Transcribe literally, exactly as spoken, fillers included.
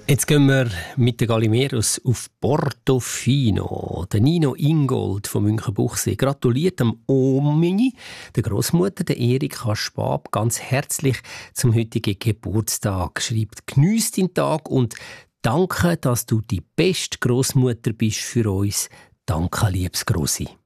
Jetzt gehen wir mit den Gallimeros auf Portofino. Der Nino Ingold von Münchenbuchsee gratuliert dem Omini, der Großmutter, der Erika Schwab, ganz herzlich zum heutigen Geburtstag. Schreibt, geniess deinen Tag und danke, dass du die beste Großmutter bist für uns. Danke, liebes Grossi.